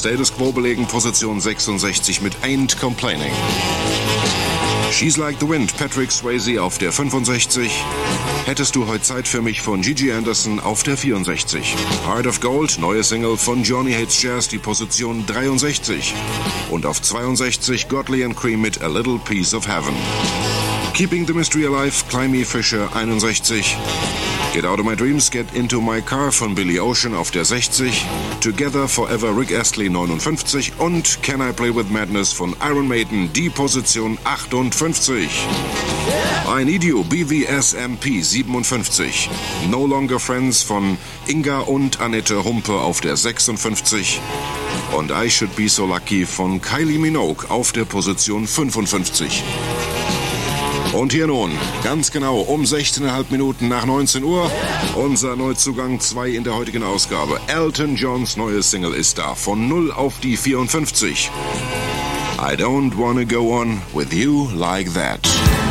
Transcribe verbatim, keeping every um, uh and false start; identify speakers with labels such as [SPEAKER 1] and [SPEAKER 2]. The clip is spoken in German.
[SPEAKER 1] Status Quo belegen Position sechsundsechzig mit Ain't Complaining. She's Like the Wind, Patrick Swayze auf der fünfundsechzig. Hättest du heute Zeit für mich von Gigi Anderson auf der vierundsechzig. Heart of Gold, neue Single von Johnny Hates Jazz, die Position dreiundsechzig. Und auf zweiundsechzig Godley and Cream mit A Little Piece of Heaven. Keeping the Mystery Alive, Climby Fisher einundsechzig. Get Out of My Dreams, Get Into My Car von Billy Ocean auf der sechzig. Together Forever, Rick Astley neunundfünfzig. Und Can I Play With Madness von Iron Maiden, die Position achtundfünfzig. I Need You, B V S M P siebenundfünfzig. No Longer Friends von Inga und Annette Humpe auf der sechsundfünfzig. Und I Should Be So Lucky von Kylie Minogue auf der Position fünfundfünfzig. Und hier nun, ganz genau um sechzehn Komma fünf Minuten nach neunzehn Uhr, unser Neuzugang zwei in der heutigen Ausgabe. Elton Johns neue Single ist da, von null auf die vierundfünfzig. I don't wanna go on with you like that.